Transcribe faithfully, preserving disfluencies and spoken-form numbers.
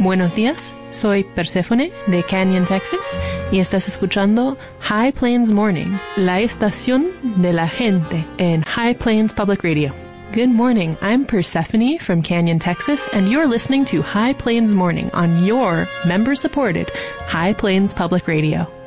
Buenos días, soy Persephone de Canyon, Texas, y estás escuchando High Plains Morning, la estación de la gente en High Plains Public Radio. Good morning, I'm Persephone from Canyon, Texas, and you're listening to High Plains Morning on your member-supported High Plains Public Radio.